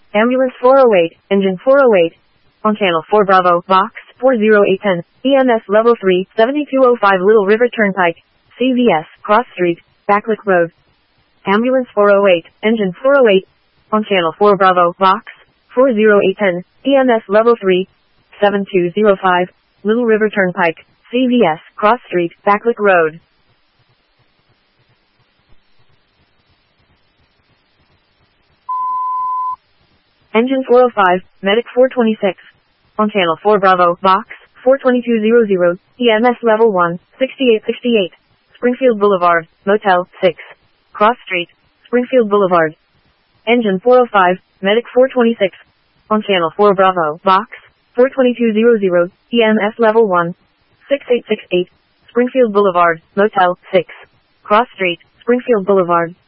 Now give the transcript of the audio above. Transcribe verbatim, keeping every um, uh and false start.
Ambulance four oh eight, engine four oh eight. On channel four Bravo, box four oh eight one oh, E M S level three, seventy-two oh five Little River Turnpike, C V S, Cross Street, Backlick Road. Ambulance four oh eight, engine four oh eight. On channel four Bravo, box four oh eight one oh, E M S level three, seventy-two oh five, Little River Turnpike, C V S, Cross Street, Backlick Road. Engine four oh five, Medic four twenty-six. On channel four Bravo, box four two two hundred, E M S level one, sixty-eight sixty-eight, Springfield Boulevard, Motel six, Cross Street, Springfield Boulevard. Engine four oh five, Medic four twenty-six. On channel four Bravo, box four two two hundred, E M S level one, sixty-eight sixty-eight, Springfield Boulevard, Motel six, Cross Street, Springfield Boulevard.